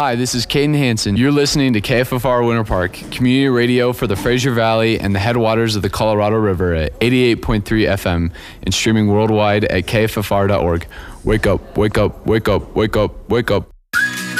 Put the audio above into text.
Hi, this is Caden Hansen. You're listening to KFFR Winter Park, community radio for the Fraser Valley and the headwaters of the Colorado River at 88.3 FM and streaming worldwide at kffr.org. Wake up, wake up, wake up, wake up, wake up.